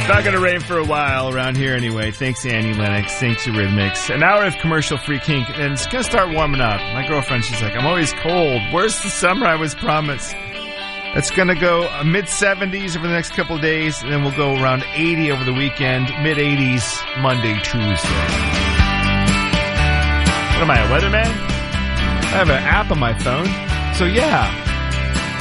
Not going to rain for a while around here anyway. Thanks, Annie Lennox. Thanks, Eurythmics. An hour of commercial-free kink, and it's going to start warming up. My girlfriend, she's like, I'm always cold. Where's the summer I was promised? It's going to go mid-70s over the next couple of days, and then we'll go around 80 over the weekend, mid-80s Monday, Tuesday. What am I, a weatherman? I have an app on my phone. So, yeah.